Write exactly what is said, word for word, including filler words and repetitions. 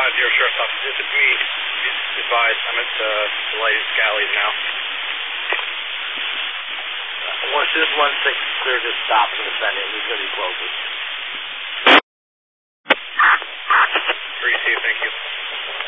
five zero shortstop, this is me. Be advised, I'm at the, the lighted galleys now. Once this one six clear, just stop and defend it. He's going to be closest.